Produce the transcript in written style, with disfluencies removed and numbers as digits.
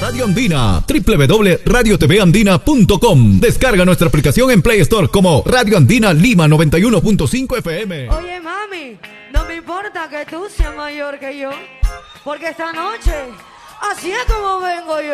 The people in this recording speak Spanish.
Radio Andina, www.radiotvandina.com. Descarga nuestra aplicación en Play Store como Radio Andina Lima 91.5 FM. Oye, mami, no me importa que tú seas mayor que yo, porque esta noche, así es como vengo yo.